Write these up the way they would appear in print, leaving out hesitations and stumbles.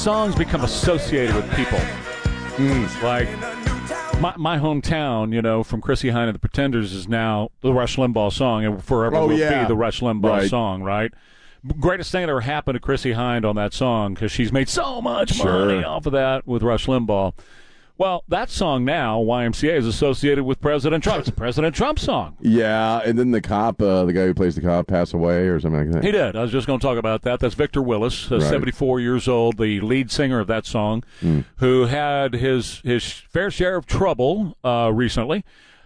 Songs become associated with people. Like my hometown, from Chrissie Hynde and the Pretenders is now the Rush Limbaugh song, and forever will be the Rush Limbaugh song, right? Greatest thing that ever happened to Chrissie Hynde on that song, because she's made so much money off of that with Rush Limbaugh. Well, that song now, YMCA, is associated with President Trump. It's a President Trump song. Yeah, and then the cop, the guy who plays the cop, passed away or something like that. He did. I was just going to talk about that. That's Victor Willis, 74 years old, the lead singer of that song, who had his fair share of trouble recently.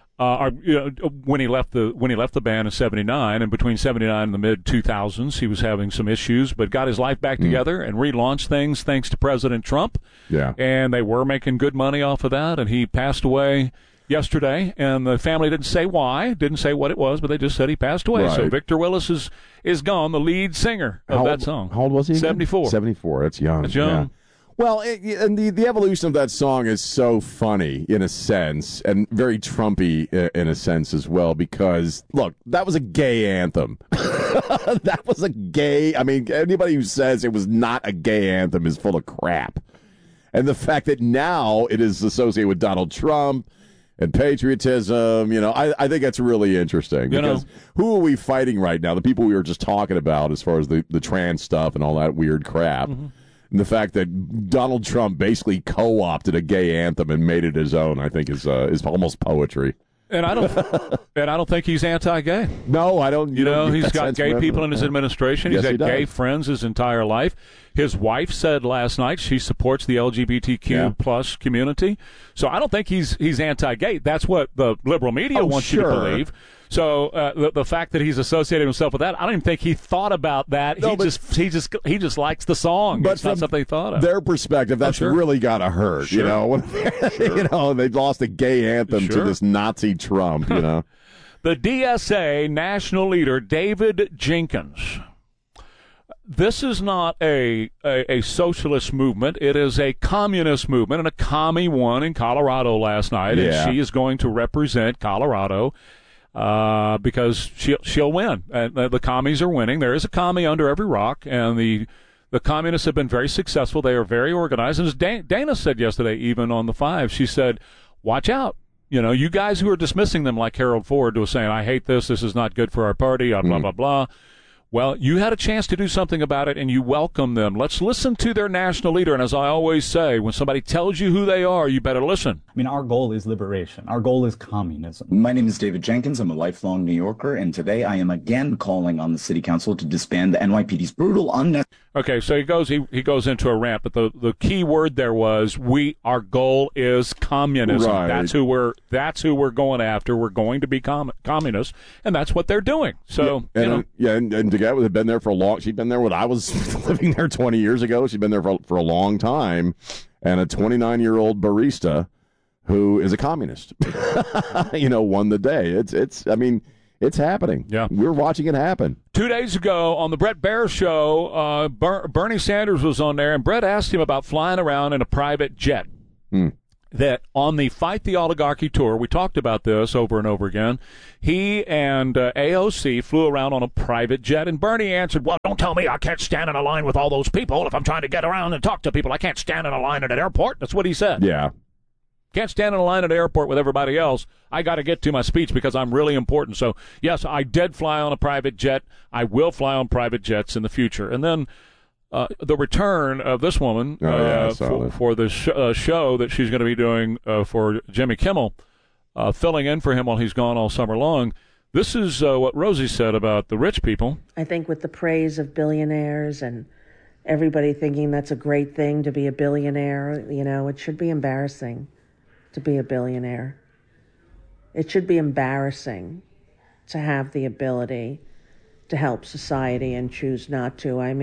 When he left the band in '79, and between '79 and the mid 2000s, he was having some issues, but got his life back together and relaunched things thanks to President Trump. Yeah, and they were making good money off of that. And he passed away yesterday, and the family didn't say why, didn't say what it was, but they just said he passed away. Right. So Victor Willis is gone, the lead singer of that song. How old was he again? 74. 74. That's young. That's young. Yeah. Well, and the evolution of that song is so funny in a sense, and very Trumpy in a sense as well, because, look, that was a gay anthem. That was a gay, anybody who says it was not a gay anthem is full of crap. And the fact that now it is associated with Donald Trump and patriotism, I think that's really interesting. Because who are we fighting right now? The people we were just talking about as far as the trans stuff and all that weird crap. Mm-hmm. And the fact that Donald Trump basically co-opted a gay anthem and made it his own, I think, is almost poetry. And I don't think he's anti-gay. No, I don't. He's got gay people in his administration. Yes, he's had he gay friends his entire life. His wife said last night she supports the LGBTQ plus community. So I don't think he's anti-gay. That's what the liberal media wants you to believe. So the fact that he's associated himself with that, I don't even think he thought about that. No, he just likes the song. But it's not something he thought of. Their perspective, that's really got to hurt. Sure. They lost a gay anthem to this Nazi Trump. The DSA national leader David Jenkins. This is not a socialist movement. It is a communist movement, and a commie won in Colorado last night, and she is going to represent Colorado. Because she'll win. The commies are winning. There is a commie under every rock, and the communists have been very successful. They are very organized. And as Dana said yesterday, even on the 5, she said, watch out. You guys who are dismissing them like Harold Ford was saying, I hate this is not good for our party, blah, blah, blah. Well, you had a chance to do something about it, and you welcome them. Let's listen to their national leader. And as I always say, when somebody tells you who they are, you better listen. Our goal is liberation. Our goal is communism. My name is David Jenkins. I'm a lifelong New Yorker, and today I am again calling on the city council to disband the NYPD's brutal, unnecessary... Okay, so he goes into a rant, but the key word there was our goal is communism. Right. That's who we're going after. We're going to be communists, and that's what they're doing. So and DeGette had been there for a long. She'd been there when I was living there 20 years ago. She'd been there for a long time, and a 29-year-old barista who is a communist, won the day. It's happening. Yeah. We're watching it happen. 2 days ago on the Bret Baier Show, Bernie Sanders was on there, and Bret asked him about flying around in a private jet. That on the Fight the Oligarchy tour, we talked about this over and over again, he and AOC flew around on a private jet, and Bernie answered, well, don't tell me I can't stand in a line with all those people. If I'm trying to get around and talk to people, I can't stand in a line at an airport. That's what he said. Yeah. Can't stand in a line at an airport with everybody else. I got to get to my speech because I'm really important. So, yes, I did fly on a private jet. I will fly on private jets in the future. And then the return of this woman for the show that she's going to be doing for Jimmy Kimmel, filling in for him while he's gone all summer long. This is what Rosie said about the rich people. I think with the praise of billionaires and everybody thinking that's a great thing to be a billionaire, it should be embarrassing to be a billionaire. It should be embarrassing to have the ability to help society and choose not to. I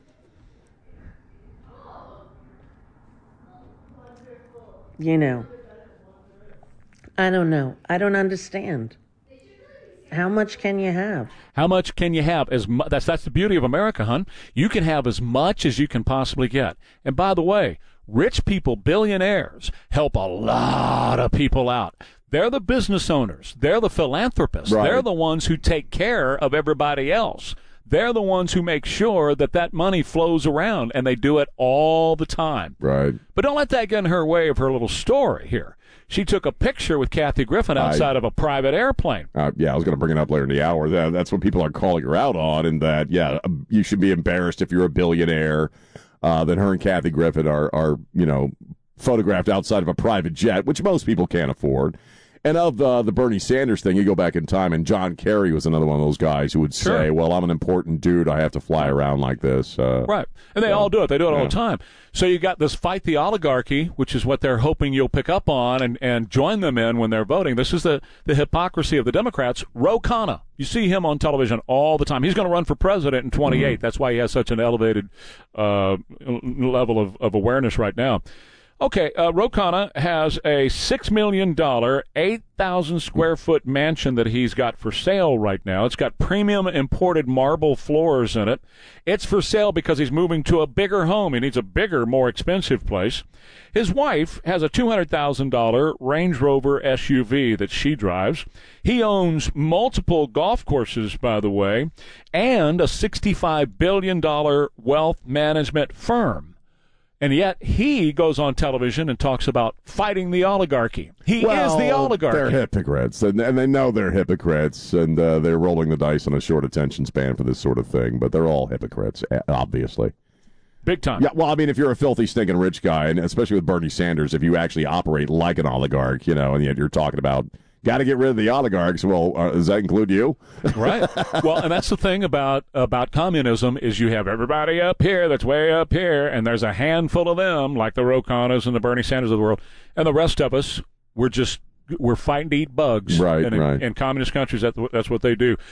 don't know. I don't understand. How much can you have? How much can you have? That's the beauty of America, hon. You can have as much as you can possibly get. And by the way, rich people, billionaires, help a lot of people out. They're the business owners. They're the philanthropists. Right. They're the ones who take care of everybody else. They're the ones who make sure that that money flows around, and they do it all the time. Right. But don't let that get in her way of her little story here. She took a picture with Kathy Griffin outside of a private airplane. Yeah, I was going to bring it up later in the hour. That's what people are calling her out on, and that, yeah, you should be embarrassed if you're a billionaire. That her and Kathy Griffin are photographed outside of a private jet, which most people can't afford. And of the Bernie Sanders thing, you go back in time, and John Kerry was another one of those guys who would say, well, I'm an important dude. I have to fly around like this. Right. And they all do it. They do it all the time. So you got this Fight the Oligarchy, which is what they're hoping you'll pick up on and join them in when they're voting. This is the hypocrisy of the Democrats. Ro Khanna, you see him on television all the time. He's going to run for president in 28. That's why he has such an elevated level of awareness right now. Okay, Ro Khanna has a $6 million, 8,000 square foot mansion that he's got for sale right now. It's got premium imported marble floors in it. It's for sale because he's moving to a bigger home. He needs a bigger, more expensive place. His wife has a $200,000 Range Rover SUV that she drives. He owns multiple golf courses, by the way, and a $65 billion wealth management firm. And yet he goes on television and talks about fighting the oligarchy. He is the oligarchy. They're hypocrites, and they know they're hypocrites, and they're rolling the dice on a short attention span for this sort of thing. But they're all hypocrites, obviously. Big time. Yeah, well, I mean, if you're a filthy, stinking rich guy, and especially with Bernie Sanders, if you actually operate like an oligarch, and yet you're talking about got to get rid of the oligarchs. Well, does that include you? Right. Well, and that's the thing about communism is you have everybody up here that's way up here, and there's a handful of them, like the Ro Khannas and the Bernie Sanders of the world, and the rest of us, we're fighting to eat bugs. Right, and in communist countries, that's what they do.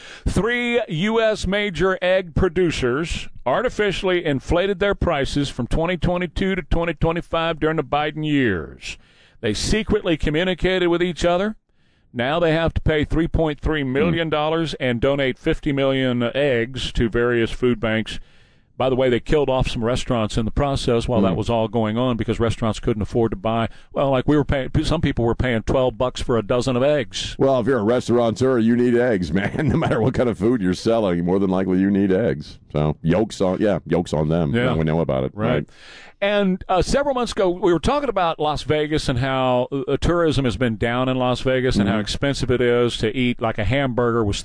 3 U.S. major egg producers artificially inflated their prices from 2022 to 2025 during the Biden years. They secretly communicated with each other. Now they have to pay $3.3 million and donate 50 million eggs to various food banks. By the way, they killed off some restaurants in the process while that was all going on because restaurants couldn't afford to buy. Well, like we were paying, some people were paying $12 for a dozen of eggs. Well, if you're a restaurateur, you need eggs, man. No matter what kind of food you're selling, more than likely you need eggs. So yolks on them. Yeah. We know about it. Right. And several months ago, we were talking about Las Vegas and how tourism has been down in Las Vegas and how expensive it is to eat. Like a hamburger was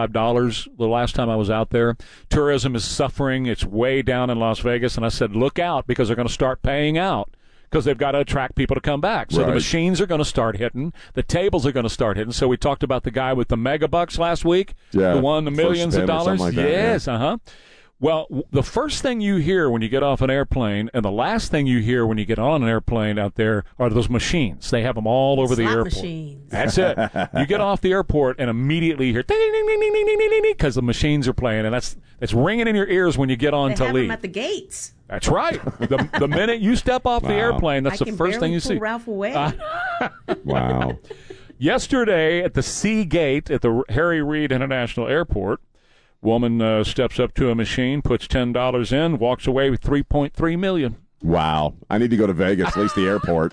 $35 the last time I was out there. Tourism is suffering. It's way down in Las Vegas. And I said, look out, because they're going to start paying out because they've got to attract people to come back. So the machines are going to start hitting. The tables are going to start hitting. So we talked about the guy with the mega bucks last week who won the millions of dollars. Like that, yes, Well, the first thing you hear when you get off an airplane and the last thing you hear when you get on an airplane out there are those machines. They have them all over the airport. Machines. That's it. You get off the airport and immediately you hear ding, ding, ding, ding, ding, ding, ding, ding, because the machines are playing, and it's ringing in your ears when you get on They to have leave. them at the gates. That's right. The minute you step off the airplane, that's the first thing you see. Ralph away. Wow. Yesterday at the C Gate at the Harry Reid International Airport, woman steps up to a machine, puts $10 in, walks away with $3.3 million. Wow. I need to go to Vegas, at least the airport.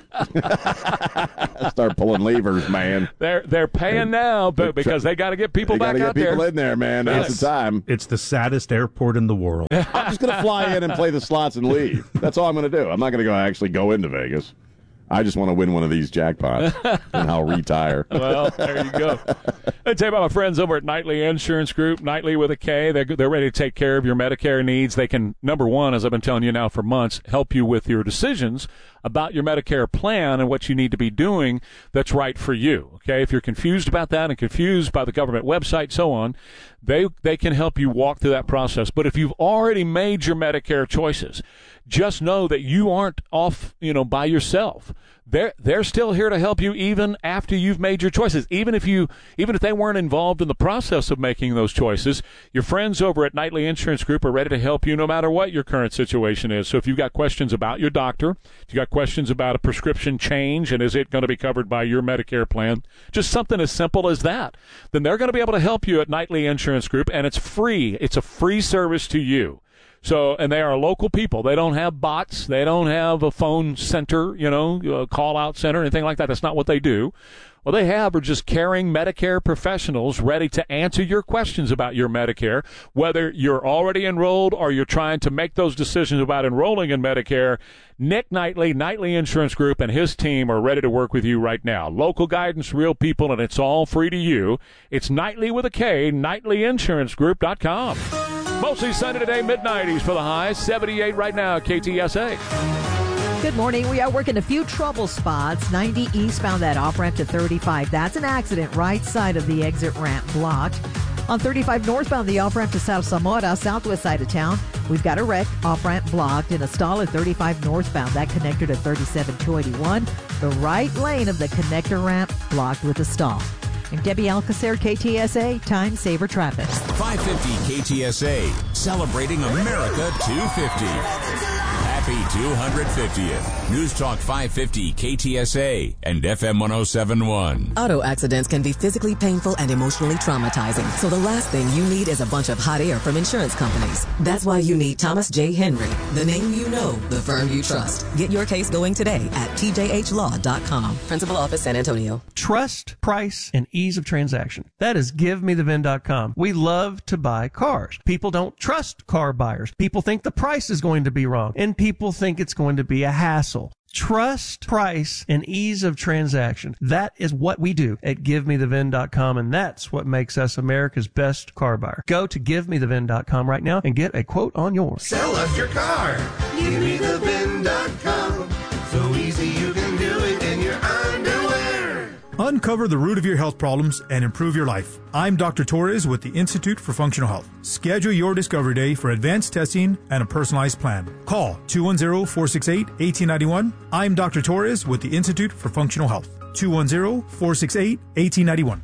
Start pulling levers, man. They're paying now, but because they got to get people back out there. They got to get people in there, man. Now's the time. It's the saddest airport in the world. I'm just going to fly in and play the slots and leave. That's all I'm going to do. I'm not going to actually go into Vegas. I just want to win one of these jackpots, and I'll retire. Well, there you go. I tell you about my friends over at Knightley Insurance Group, Knightley with a K. They're ready to take care of your Medicare needs. They can, number one, as I've been telling you now for months, help you with your decisions about your Medicare plan and what you need to be doing that's right for you. Okay, if you're confused about that and confused by the government website, so on, they can help you walk through that process. But if you've already made your Medicare choices, just know that you aren't off, by yourself. They're still here to help you even after you've made your choices. Even if they weren't involved in the process of making those choices, your friends over at Knightley Insurance Group are ready to help you no matter what your current situation is. So if you've got questions about your doctor, if you've got questions about a prescription change and is it going to be covered by your Medicare plan, just something as simple as that, then they're going to be able to help you at Knightley Insurance Group, and it's free. It's a free service to you. So, and they are local people. They don't have bots. They don't have a phone center, a call-out center, anything like that. That's not what they do. What they have are just caring Medicare professionals ready to answer your questions about your Medicare, whether you're already enrolled or you're trying to make those decisions about enrolling in Medicare. Nick Knightley, Knightley Insurance Group, and his team are ready to work with you right now. Local guidance, real people, and it's all free to you. It's Knightley with a K, KnightleyInsuranceGroup.com. Mostly sunny today, mid-90s for the high, 78 right now, KTSA. Good morning. We are working a few trouble spots. 90 eastbound, that off-ramp to 35. That's an accident, right side of the exit ramp blocked. On 35 northbound, the off-ramp to South Zamora, southwest side of town, we've got a wreck, off-ramp blocked, and a stall at 35 northbound. That connector to 37-281. The right lane of the connector ramp blocked with a stall. I'm Debbie Alcacer, KTSA, Time Saver Traffic. 550 KTSA, celebrating America 250. Happy 250th. News Talk 550 KTSA and FM 1071. Auto accidents can be physically painful and emotionally traumatizing. So the last thing you need is a bunch of hot air from insurance companies. That's why you need Thomas J. Henry, the name you know, the firm you trust. Get your case going today at tjhlaw.com. Principal Office, San Antonio. Trust, price, and ease of transaction. That is GiveMeTheVin.com. We love to buy cars. People don't trust car buyers. People think the price is going to be wrong. And people think it's going to be a hassle. Trust, price, and ease of transaction. That is what we do at GiveMeTheVin.com, and that's what makes us America's best car buyer. Go to GiveMeTheVin.com right now and get a quote on yours. Sell us your car. GiveMeTheVin.com. So easy you can do it in your underwear. Uncover the root of your health problems and improve your life. I'm Dr. Torres with the Institute for Functional Health. Schedule your Discovery Day for advanced testing and a personalized plan. Call 210-468-1891. I'm Dr. Torres with the Institute for Functional Health. 210-468-1891.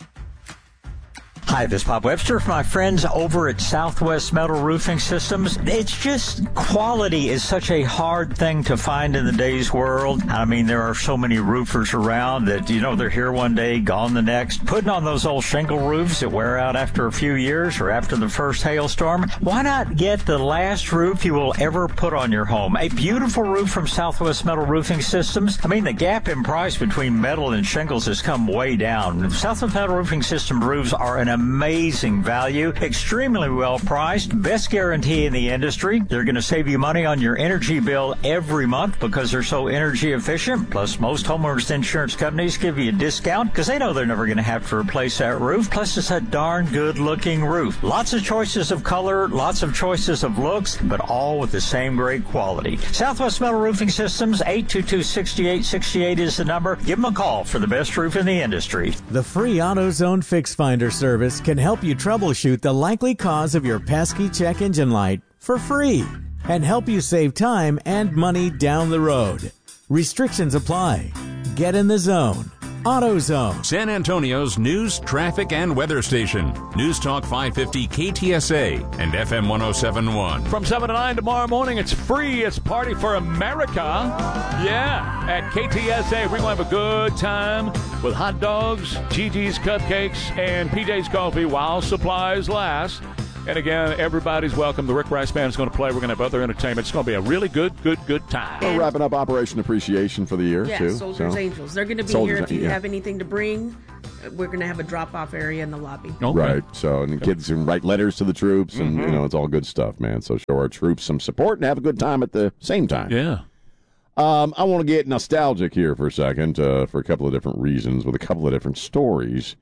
Hi, this is Bob Webster from my friends over at Southwest Metal Roofing Systems. It's just quality is such a hard thing to find in today's world. I mean, there are so many roofers around that, they're here one day, gone the next. Putting on those old shingle roofs that wear out after a few years or after the first hailstorm. Why not get the last roof you will ever put on your home? A beautiful roof from Southwest Metal Roofing Systems. I mean, the gap in price between metal and shingles has come way down. Southwest Metal Roofing System roofs are an amazing value, extremely well priced, best guarantee in the industry. They're going to save you money on your energy bill every month because they're so energy efficient. Plus, most homeowners insurance companies give you a discount because they know they're never going to have to replace that roof. Plus, it's a darn good looking roof. Lots of choices of color, lots of choices of looks, but all with the same great quality. Southwest Metal Roofing Systems, 822-6868 is the number. Give them a call for the best roof in the industry. The free AutoZone Fix Finder service can help you troubleshoot the likely cause of your pesky check engine light for free and help you save time and money down the road. Restrictions apply. Get in the zone. AutoZone. San Antonio's news, traffic, and weather station. News Talk 550 KTSA and FM 1071. From 7 to 9 tomorrow morning, it's free. It's Party for America. Yeah, at KTSA. We're going to have a good time with hot dogs, Gigi's Cupcakes, and PJ's Coffee while supplies last. And again, everybody's welcome. The Rick Rice Band is going to play. We're going to have other entertainment. It's going to be a really good time. We're wrapping up Operation Appreciation for the year, too. Soldiers, Angels. They're going to be here if you have anything to bring. We're going to have a drop-off area in the lobby. Okay. Right. So, and the kids can write letters to the troops, and, it's all good stuff, man. So show our troops some support and have a good time at the same time. Yeah. I want to get nostalgic here for a second for a couple of different reasons with a couple of different stories.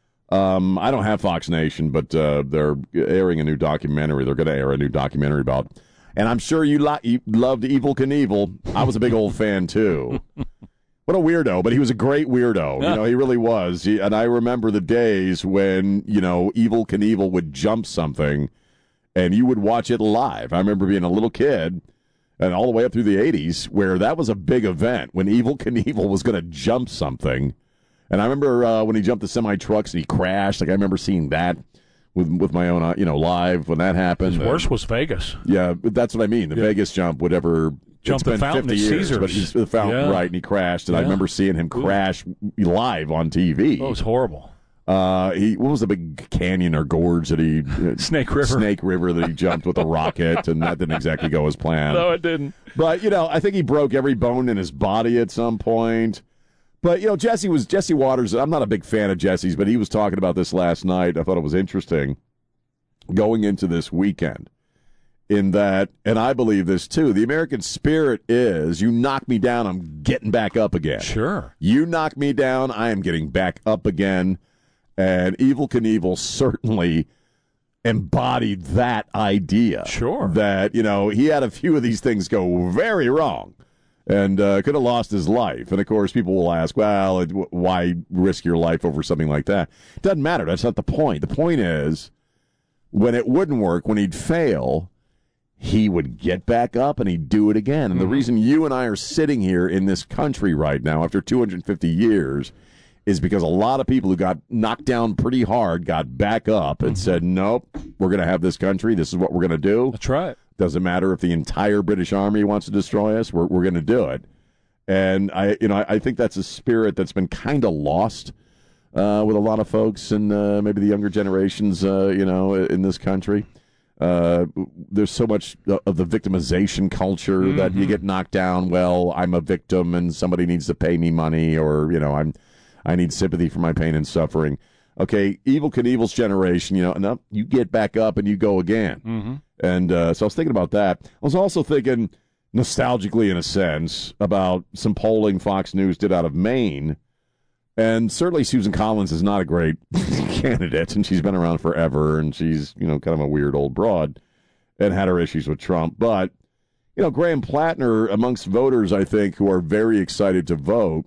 I don't have Fox Nation, but they're airing a new documentary. They're going to air a new documentary about, and I'm sure you loved Evel Knievel. I was a big old fan, too. What a weirdo, but he was a great weirdo. Yeah. He really was. And I remember the days when, Evel Knievel would jump something, and you would watch it live. I remember being a little kid, and all the way up through the 80s, where that was a big event, when Evel Knievel was going to jump something. And I remember when he jumped the semi-trucks and he crashed. I remember seeing that with my own, live when that happened. His worst was Vegas. Yeah, but that's what I mean. The Vegas jump, whatever. Jumped the fountain 50 at years, Caesars. but he's the fountain, right, and he crashed. And I remember seeing him crash live on TV. Oh, it was horrible. What was the big canyon or gorge that he Snake River that he jumped with a rocket, and that didn't exactly go as planned. No, it didn't. But I think he broke every bone in his body at some point. But Jesse Waters. I'm not a big fan of Jesse's, but he was talking about this last night. I thought it was interesting going into this weekend. In that, and I believe this too, the American spirit is, you knock me down, I'm getting back up again. Sure. You knock me down, I am getting back up again. And Evel Knievel certainly embodied that idea. Sure. That, he had a few of these things go very wrong and could have lost his life. And, of course, people will ask, well, why risk your life over something like that? It doesn't matter. That's not the point. The point is, when it wouldn't work, when he'd fail, he would get back up and he'd do it again. And the reason you and I are sitting here in this country right now after 250 years is because a lot of people who got knocked down pretty hard got back up and said, nope, we're going to have this country. This is what we're going to do. That's right. Doesn't matter if the entire British Army wants to destroy us. We're going to do it. And I think that's a spirit that's been kind of lost with a lot of folks and maybe the younger generations, in this country. There's so much of the victimization culture that you get knocked down. Well, I'm a victim and somebody needs to pay me money, or I need sympathy for my pain and suffering. Okay, Evel Knievel's generation, you get back up and you go again. Mm-hmm. And so I was thinking about that. I was also thinking, nostalgically in a sense, about some polling Fox News did out of Maine. And certainly Susan Collins is not a great candidate, and she's been around forever, and she's, kind of a weird old broad and had her issues with Trump. But, Graham Plattner, amongst voters, I think, who are very excited to vote,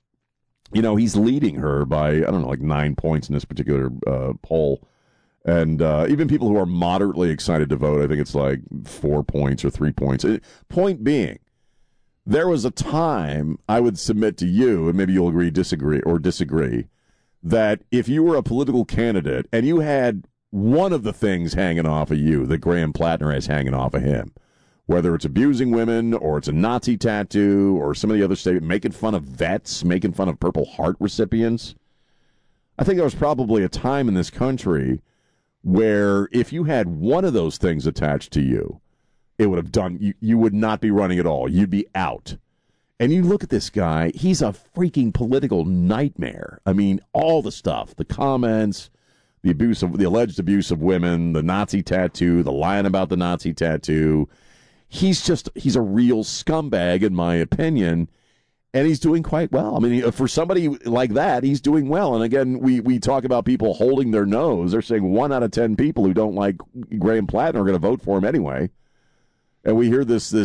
he's leading her by, 9 points in this particular poll. And even people who are moderately excited to vote, I think it's like 4 points or 3 points. Point being, there was a time, I would submit to you, and maybe you'll disagree, that if you were a political candidate and you had one of the things hanging off of you that Graham Plattner has hanging off of him, whether it's abusing women or it's a Nazi tattoo or some of the other statements, making fun of vets, making fun of Purple Heart recipients, I think there was probably a time in this country where if you had one of those things attached to you, it would have done, you would not be running at all. You'd be out. And you look at this guy, he's a freaking political nightmare. I mean, all the stuff, the comments, the alleged abuse of women, the Nazi tattoo, the lying about the Nazi tattoo. He's a real scumbag, in my opinion, and he's doing quite well. I mean, for somebody like that, he's doing well. And again, we talk about people holding their nose. They're saying 1 out of 10 people who don't like Graham Plattner are going to vote for him anyway. And we hear this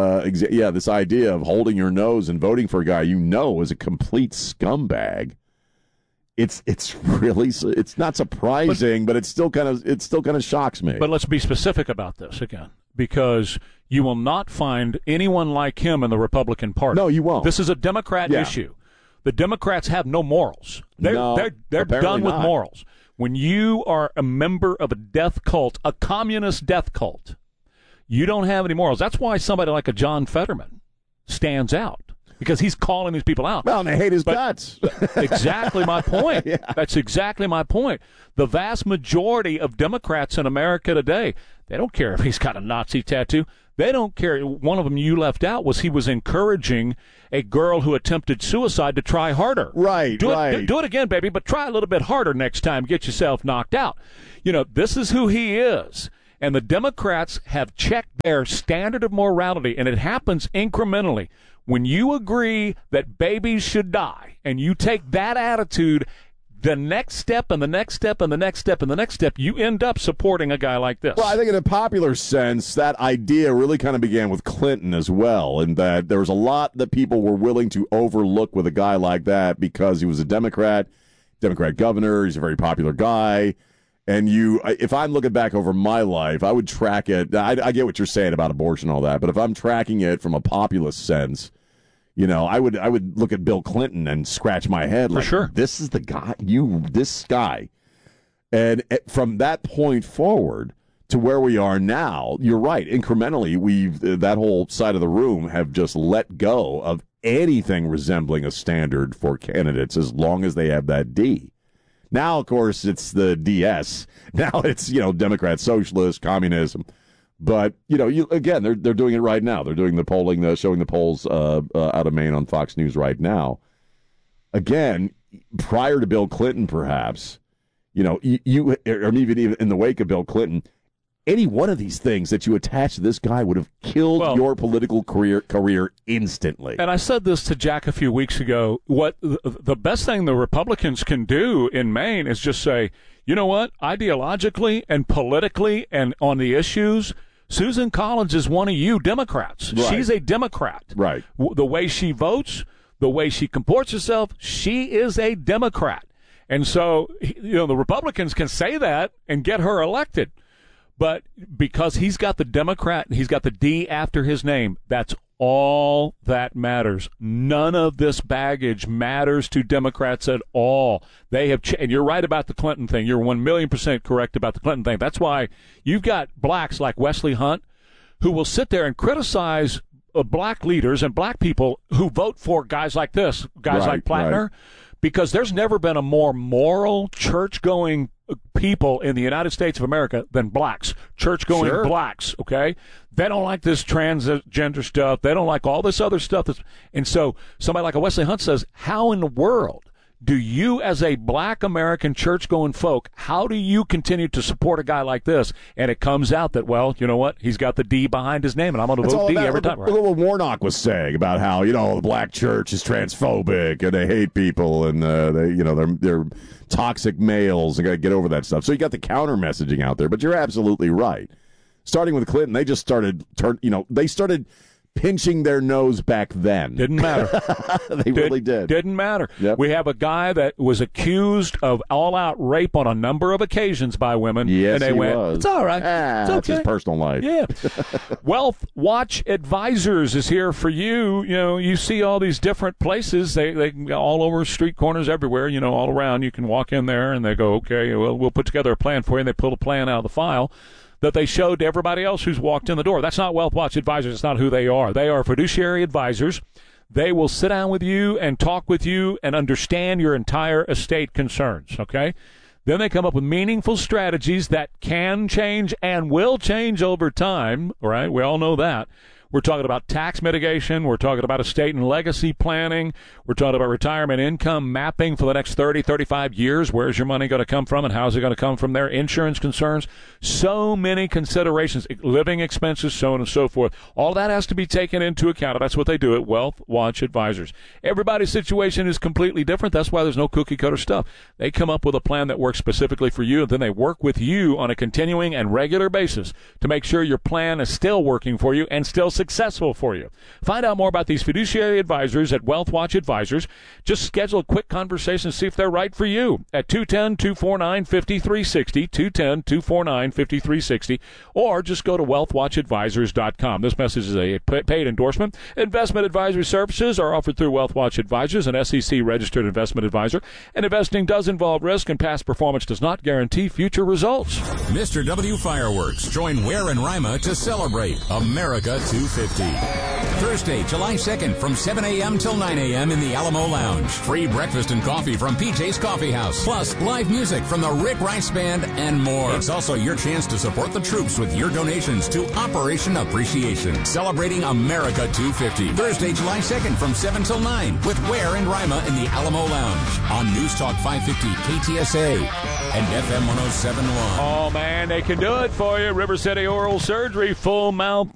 idea of holding your nose and voting for a guy is a complete scumbag. It's not surprising, but it still kind of shocks me. But let's be specific about this again, because you will not find anyone like him in the Republican Party. No, you won't. This is a Democrat issue. The Democrats have no morals. They're done with morals. When you are a member of a death cult, a communist death cult, you don't have any morals. That's why somebody like a John Fetterman stands out, because he's calling these people out. Well, and they hate his guts. Exactly my point. Yeah. That's exactly my point. The vast majority of Democrats in America today, they don't care if he's got a Nazi tattoo. They don't care. One of them you left out was he was encouraging a girl who attempted suicide to try harder. Right, do it again, baby, but try a little bit harder next time. Get yourself knocked out. This is who he is. And the Democrats have checked their standard of morality, and it happens incrementally. When you agree that babies should die, and you take that attitude, the next step and the next step and the next step and the next step, you end up supporting a guy like this. Well, I think in a popular sense, that idea really kind of began with Clinton as well, and that there was a lot that people were willing to overlook with a guy like that because he was a Democrat governor, he's a very popular guy. And if I'm looking back over my life, I would track it. I get what you're saying about abortion and all that, but if I'm tracking it from a populist sense, I would look at Bill Clinton and scratch my head. For sure. This is the guy, this guy. And from that point forward to where we are now, you're right. Incrementally, that whole side of the room have just let go of anything resembling a standard for candidates as long as they have that D. Now, of course, it's the DS. Now it's, Democrat, socialist, communism. But, again, they're doing it right now. They're doing the polling, showing the polls out of Maine on Fox News right now. Again, prior to Bill Clinton, perhaps, or even in the wake of Bill Clinton, any one of these things that you attach to this guy would have killed your political career instantly. And I said this to Jack a few weeks ago. What the best thing the Republicans can do in Maine is just say, you know what, ideologically and politically and on the issues, Susan Collins is one of you Democrats. Right. She's a Democrat. Right. The way she votes, the way she comports herself, she is a Democrat. And so, the Republicans can say that and get her elected. But because he's got the Democrat, he's got the D after his name, that's all that matters. None of this baggage matters to Democrats at all. They have, and you're right about the Clinton thing. You're 1,000,000% correct about the Clinton thing. That's why you've got blacks like Wesley Hunt who will sit there and criticize black leaders and black people who vote for guys like this, guys like Plattner, because there's never been a more moral, church-going people in the United States of America than blacks, church-going blacks, okay? They don't like this transgender stuff. They don't like all this other stuff. And so somebody like a Wesley Hunt says, how in the world do you, as a black American church-going folk, how do you continue to support a guy like this? And it comes out that, well, you know what? He's got the D behind his name, and I'm going to vote D every time. Right? What Warnock was saying about how, the black church is transphobic and they hate people and they're toxic males and got to get over that stuff. So you got the counter messaging out there, but you're absolutely right. Starting with Clinton, they just started pinching their nose back then. Didn't matter. They really did. Didn't matter. Yep. We have a guy that was accused of all-out rape on a number of occasions by women. Yes, and they went, was. It's all right. It's okay. That's his personal life. Yeah. Wealth Watch Advisors is here for you. You see all these different places. They all over street corners everywhere, all around. You can walk in there and they go, okay, well, we'll put together a plan for you. And they pull a plan out of the file that they showed to everybody else who's walked in the door. That's not Wealth Watch Advisors. It's not who they are. They are fiduciary advisors. They will sit down with you and talk with you and understand your entire estate concerns, okay? Then they come up with meaningful strategies that can change and will change over time, right? We all know that. We're talking about tax mitigation. We're talking about estate and legacy planning. We're talking about retirement income mapping for the next 30, 35 years. Where's your money going to come from and how's it going to come from there? Insurance concerns. So many considerations. Living expenses, so on and so forth. All that has to be taken into account. That's what they do at Wealth Watch Advisors. Everybody's situation is completely different. That's why there's no cookie-cutter stuff. They come up with a plan that works specifically for you, and then they work with you on a continuing and regular basis to make sure your plan is still working for you and still successful for you. Find out more about these fiduciary advisors at Wealth Watch Advisors. Just schedule a quick conversation to see if they're right for you at 210-249-5360, 210-249-5360, or just go to wealthwatchadvisors.com. This message is a paid endorsement. Investment advisory services are offered through Wealth Watch Advisors, an SEC-registered investment advisor, and investing does involve risk, and past performance does not guarantee future results. Mr. W Fireworks join Ware and Rima to celebrate America 250. Thursday, July 2nd from 7 a.m. till 9 a.m. in the Alamo Lounge. Free breakfast and coffee from PJ's Coffee House. Plus, live music from the Rick Rice Band and more. It's also your chance to support the troops with your donations to Operation Appreciation. Celebrating America 250. Thursday, July 2nd from 7 till 9 with Ware and Rima in the Alamo Lounge on News Talk 550 KTSA and FM 107.1. Oh, man, they can do it for you. River City Oral Surgery, full mouth